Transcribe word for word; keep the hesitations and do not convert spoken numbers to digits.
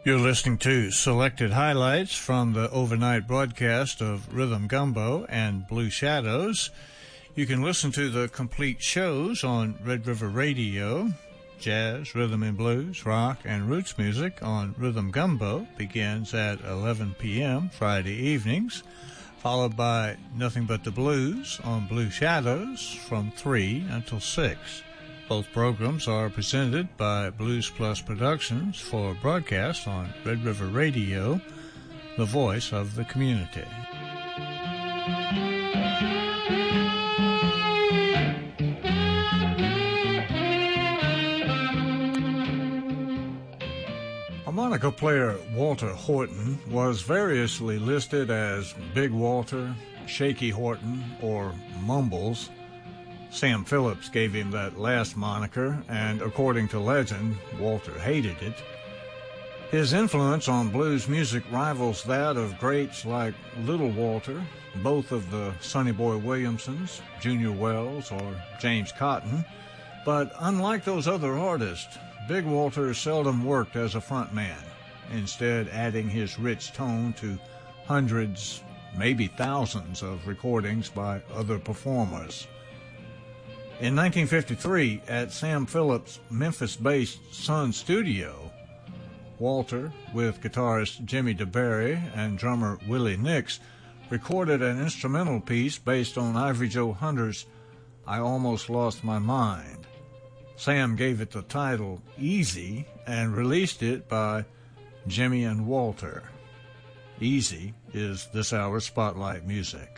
You're listening to selected highlights from the overnight broadcast of Rhythm Gumbo and Blue Shadows. You can listen to the complete shows on Red River Radio. Jazz, rhythm and blues, rock, and roots music on Rhythm Gumbo begins at eleven p.m. Friday evenings, followed by Nothing But the Blues on Blue Shadows from three until six. Both programs are presented by Blues Plus Productions for broadcast on Red River Radio, the voice of the community. Harmonica player Walter Horton was variously listed as Big Walter, Shaky Horton, or Mumbles. Sam Phillips gave him that last moniker, and according to legend, Walter hated it. His influence on blues music rivals that of greats like Little Walter, both of the Sonny Boy Williamsons, Junior Wells, or James Cotton. But unlike those other artists, Big Walter seldom worked as a front man, instead adding his rich tone to hundreds, maybe thousands of recordings by other performers. In nineteen fifty-three, at Sam Phillips' Memphis-based Sun Studio, Walter, with guitarist Jimmy DeBerry and drummer Willie Nix, recorded an instrumental piece based on Ivory Joe Hunter's I Almost Lost My Mind. Sam gave it the title Easy and released it by Jimmy and Walter. Easy is this hour's Spotlight Music.